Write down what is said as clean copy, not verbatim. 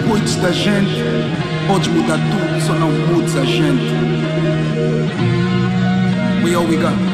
cuides da gente. Podes mudar tudo, só não mudes a gente. We all we got.